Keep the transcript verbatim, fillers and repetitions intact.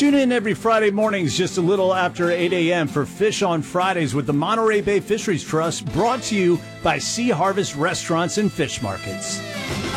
Tune in every Friday mornings just a little after eight a.m. for Fish on Fridays with the Monterey Bay Fisheries Trust, brought to you by Sea Harvest Restaurants and Fish Markets.